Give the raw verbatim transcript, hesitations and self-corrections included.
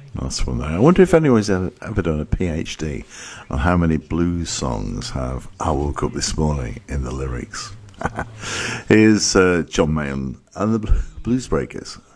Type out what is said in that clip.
Nice one there. I wonder if anyone's ever, ever done a PhD on how many blues songs have "I Woke Up This Morning" in the lyrics. Here's uh, John Mayall and the Blues Breakers.